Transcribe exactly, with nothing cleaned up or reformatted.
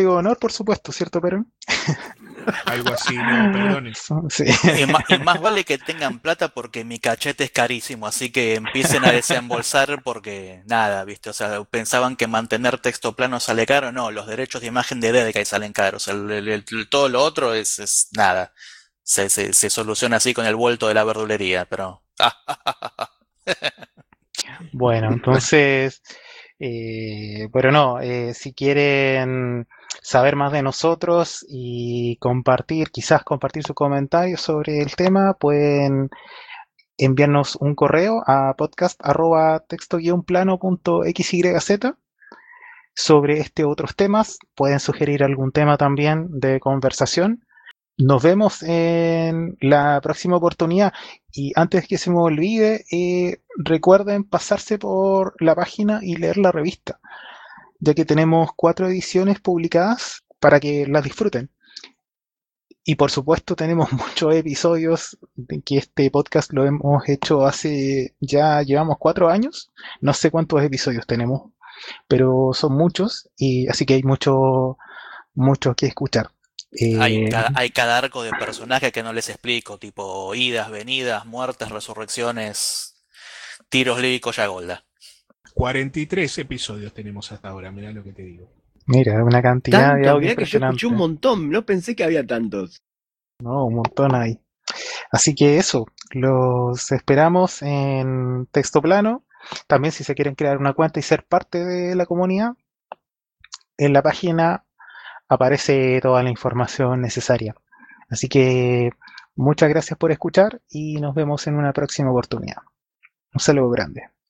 de honor, por supuesto, ¿cierto, Perón? Algo así, no, perdone. Sí. Y más, y más vale que tengan plata porque mi cachete es carísimo, así que empiecen a desembolsar porque nada, ¿viste? O sea, pensaban que mantener texto plano sale caro, no, los derechos de imagen de Dedecay salen caros, el, el- el- todo lo otro es, es nada, se, se, se soluciona así con el vuelto de la verdulería, pero... Bueno, entonces, eh, pero no, eh, si quieren saber más de nosotros y compartir, quizás compartir sus comentarios sobre el tema, pueden enviarnos un correo a podcast arroba texto guión plano punto xyz sobre este otros temas. Pueden sugerir algún tema también de conversación. Nos vemos en la próxima oportunidad y antes que se me olvide, eh, recuerden pasarse por la página y leer la revista, ya que tenemos cuatro ediciones publicadas para que las disfruten. Y por supuesto tenemos muchos episodios, de que este podcast lo hemos hecho hace, ya llevamos cuatro años, no sé cuántos episodios tenemos, pero son muchos y así que hay mucho, mucho que escuchar. Hay Eh, cada, hay cada arco de personaje que no les explico, tipo idas, venidas, muertes, resurrecciones, tiros líricos y Golda. cuarenta y tres episodios tenemos hasta ahora, mirá lo que te digo. Mira, una cantidad de Tanto, audio mirá que yo escuché un impresionante. montón, no pensé que había tantos. No, un montón ahí. Así que eso, los esperamos en texto plano. También si se quieren crear una cuenta y ser parte de la comunidad, en la página aparece toda la información necesaria. Así que muchas gracias por escuchar y nos vemos en una próxima oportunidad. Un saludo grande.